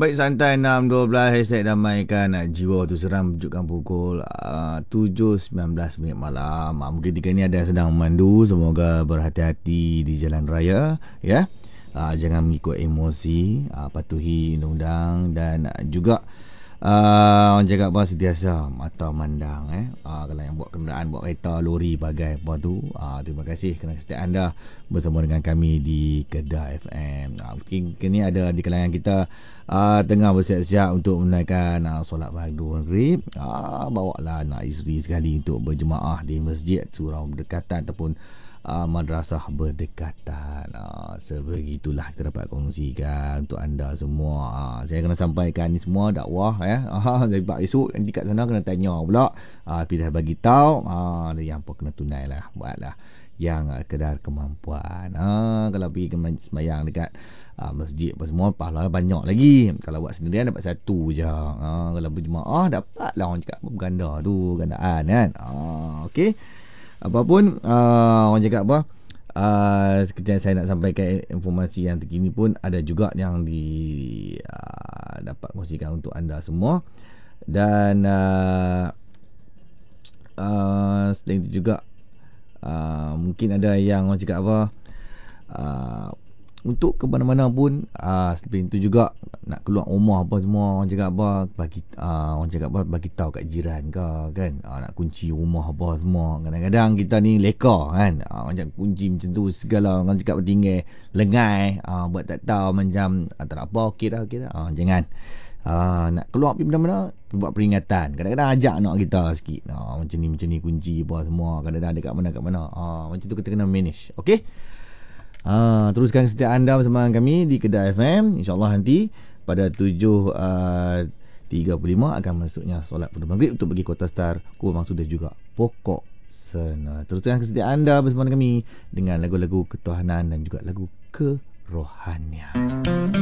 Baik, santai 6.12 hashtag damaikan jiwa tu seram menunjukkan pukul 7.19 minit malam. Mungkin ketika ni ada yang sedang memandu, semoga berhati-hati di jalan raya ya. Jangan mengikut emosi, patuhi undang-undang dan juga orang cakap apa, sentiasa mata mandang kalau yang buat kenderaan, buat kereta, lori, bagai apa tu, terima kasih kerana kesetiaan anda bersama dengan kami di Kedah FM. Mungkin kini ada di kalangan kita tengah bersiap-siap untuk menunaikan solat fardu maghrib, bawa lah anak isteri sekali untuk berjemaah di masjid surau berdekatan ataupun madrasah berdekatan. Sebegitulah kita dapat kongsikan untuk anda semua. Saya kena sampaikan ni semua dakwah ya. Sebab esok nanti kat sana kena tanya pula. Tapi dah bagi tahu, yang apa kena tunai lah, buatlah yang kadar kemampuan. Kalau pergi ke sembahyang dekat masjid apa semua, pahala banyak lagi. Kalau buat sendirian dapat satu je. Kalau berjemaah dapat lah, orang cakap berganda tu, gandaan kan. Okey. Apapun orang cakap apa, sekejap saya nak sampaikan informasi yang terkini pun ada juga yang dapat kongsikan untuk anda semua. Dan selain itu juga mungkin ada yang orang cakap apa, untuk ke mana-mana pun selain itu juga nak keluar rumah apa semua, orang cakap apa, bagi orang cakap apa, bagi tahu kat jiran ke kan, nak kunci rumah apa semua. Kadang-kadang kita ni leka kan, macam kunci macam tu segala, orang cakap tinggal lengai, buat tak tahu macam tak apa, okey dah. Jangan nak keluar pergi mana-mana, buat peringatan. Kadang-kadang ajak anak kita sikit, macam ni kunci apa semua, kadang-kadang dekat mana macam tu kita kena manage. Okey. Teruskan kesetiaan anda bersama kami di Kedah FM. InsyaAllah nanti pada 7.35 akan masuknya solat fardu maghrib untuk bagi Kota Star, Kubah Maksud dan juga Pokok Sena. Teruskan kesetiaan anda bersama kami dengan lagu-lagu ketuhanan dan juga lagu kerohanian.